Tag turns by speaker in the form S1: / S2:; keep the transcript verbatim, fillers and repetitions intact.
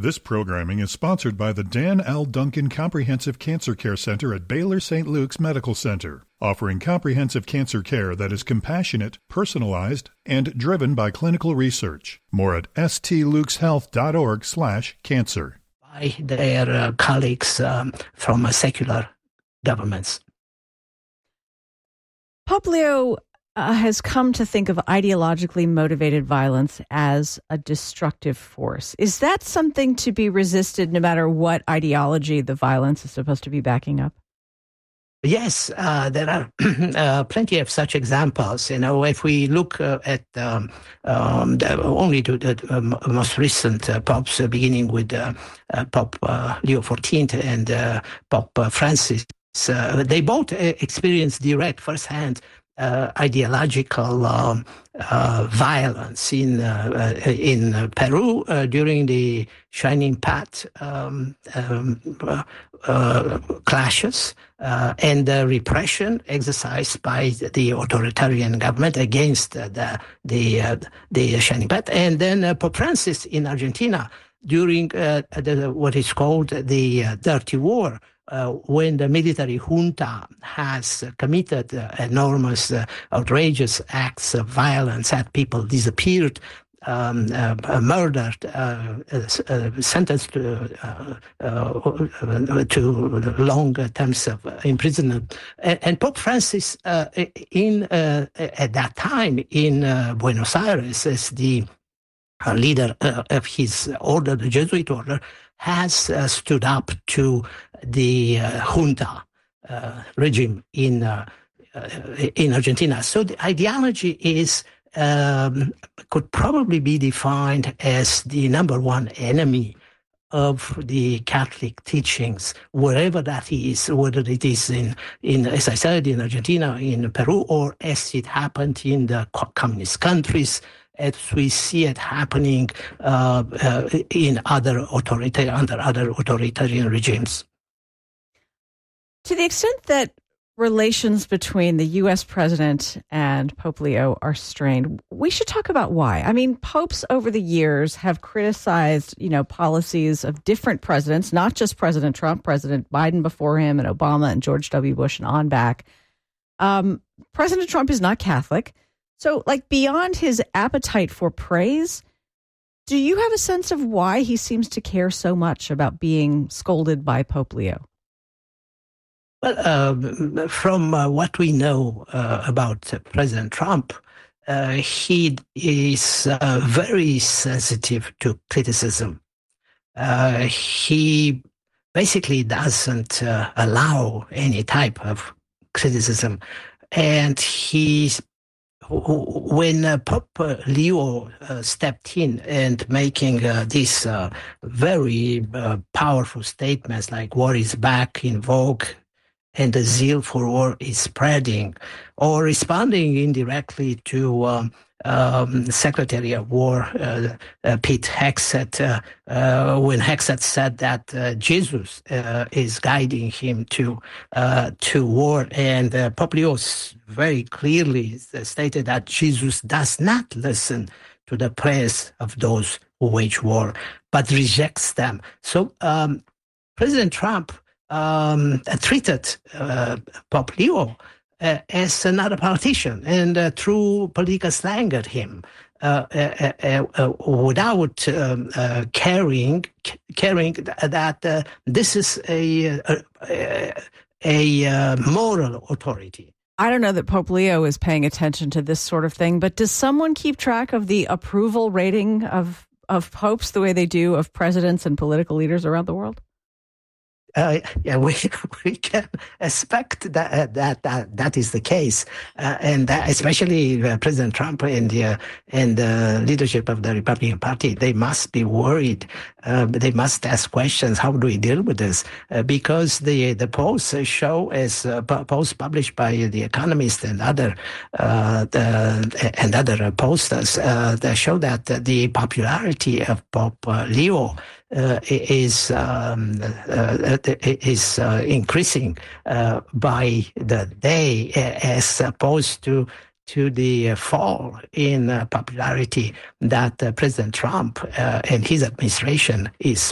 S1: This programming is sponsored by the Dan L. Duncan Comprehensive Cancer Care Center at Baylor Saint Luke's Medical Center, offering comprehensive cancer care that is compassionate, personalized, and driven by clinical research. More at stlukeshealth.org slash cancer.
S2: By their uh, colleagues um, from uh, secular governments.
S3: Pope Leo uh, has come to think of ideologically motivated violence as a destructive force. Is that something to be resisted no matter what ideology the violence is supposed to be backing up?
S2: Yes, uh, there are uh, plenty of such examples. You know, if we look uh, at um, um, the, only to the um, most recent uh, popes, uh, beginning with uh, uh, Pope uh, Leo the fourteenth and uh, Pope uh, Francis, uh, they both uh, experienced direct, firsthand uh, ideological um, uh, violence in uh, uh, in uh, Peru uh, during the Shining Path um, um, uh, uh, clashes. Uh, and the repression exercised by the authoritarian government against uh, the the uh, the Shining Path, and then uh, Pope Francis in Argentina during uh, the, what is called the uh, Dirty War, uh, when the military junta has uh, committed uh, enormous, uh, outrageous acts of violence, had people disappeared. Um, uh, murdered, uh, uh, sentenced to, uh, uh, to long terms of imprisonment. And, and Pope Francis, uh, in uh, at that time in uh, Buenos Aires, as the uh, leader uh, of his order, the Jesuit order, has uh, stood up to the uh, junta uh, regime in uh, uh, in Argentina. So the ideology is. Um, could probably be defined as the number one enemy of the Catholic teachings, wherever that is, whether it is in, in, as I said, in Argentina, in Peru, or as it happened in the communist countries, as we see it happening uh, uh, in other authoritarian, under other authoritarian regimes.
S3: To the extent that relations between the U S president and Pope Leo are strained, we should talk about why. I mean, popes over the years have criticized, you know, policies of different presidents, not just President Trump, President Biden before him, and Obama and George W. Bush and on back. Um, President Trump is not Catholic. So, like, beyond his appetite for praise, do you have a sense of why he seems to care so much about being scolded by Pope Leo?
S2: Well, uh, from uh, what we know uh, about uh, President Trump, uh, he is uh, very sensitive to criticism. Uh, he basically doesn't uh, allow any type of criticism. And he's, when uh, Pope Leo uh, stepped in and making uh, these uh, very uh, powerful statements like war is back in vogue, and the zeal for war is spreading, or responding indirectly to um, um, Secretary of War uh, uh, Pete Hegseth, uh, uh, when Hegseth said that uh, Jesus uh, is guiding him to uh, to war, and uh, Pope Leo very clearly stated that Jesus does not listen to the prayers of those who wage war, but rejects them. So um, President Trump Um, treated uh, Pope Leo uh, as another politician, and uh, threw political slang at him uh, uh, uh, uh, without um, uh, caring, caring that uh, this is a a, a, a uh, moral authority.
S3: I don't know that Pope Leo is paying attention to this sort of thing, but does someone keep track of the approval rating of of popes the way they do of presidents and political leaders around the world?
S2: Uh, yeah, we we can expect that uh, that, that that is the case, uh, and that especially uh, President Trump and the uh, and the leadership of the Republican Party, they must be worried. Uh, they must ask questions. How do we deal with this? Uh, because the the polls show, as uh, polls published by The Economist and other uh, the, and other pollsters, uh, they show that the popularity of Pope uh, Leo Uh, is um, uh, is uh, increasing uh, by the day, as opposed to to the fall in uh, popularity that uh, President Trump uh, and his administration is